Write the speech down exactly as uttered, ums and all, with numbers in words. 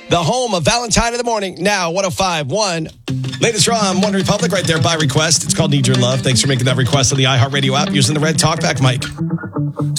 the home of Valentine in the Morning. Now, one oh five point one. Latest draw on One Republic right there by request. It's called Need Your Love. Thanks for making that request on the iHeartRadio app using the red talkback mic.